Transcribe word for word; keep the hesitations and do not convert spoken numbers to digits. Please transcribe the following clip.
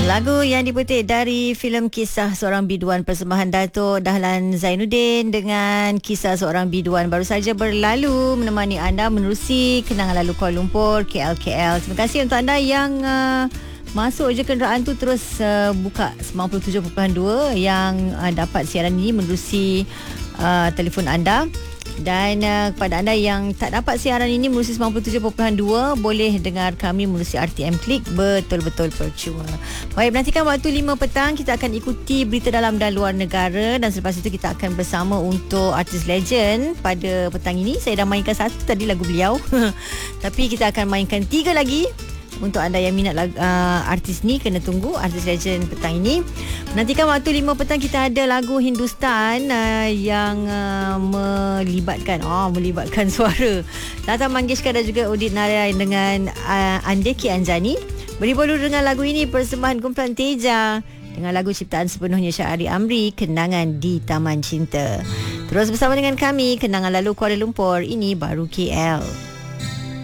Lagu yang dipetik dari filem Kisah Seorang Biduan persembahan Dato' Dahlan Zainuddin dengan Kisah Seorang Biduan baru saja berlalu menemani anda menerusi kenangan lalu Kuala Lumpur, K L K L. Terima kasih untuk anda yang uh, masuk je kenderaan tu terus uh, buka sembilan puluh tujuh perpuluhan dua yang uh, dapat siaran ini menerusi uh, telefon anda. Dan uh, kepada anda yang tak dapat siaran ini menerusi sembilan puluh tujuh perpuluhan dua, boleh dengar kami menerusi R T M Klik, betul-betul percuma. Baik, nantikan waktu lima petang kita akan ikuti berita dalam dan luar negara, dan selepas itu kita akan bersama untuk artis legend pada petang ini. Saya dah mainkan satu tadi lagu beliau tapi kita akan mainkan tiga lagi. Untuk anda yang minat lagu, uh, artis ni, kena tunggu artis legend petang ini. Nantikan waktu lima petang kita ada lagu Hindustan uh, yang uh, melibatkan oh, melibatkan suara Lata Mangeshkar dan juga Udit Narayan dengan uh, Andeki Anjani. Beri dulu dengan lagu ini, persembahan kumpulan Teja dengan lagu ciptaan sepenuhnya Syahari Amri, Kenangan di Taman Cinta. Terus bersama dengan kami, Kenangan Lalu Kuala Lumpur, ini baru K L.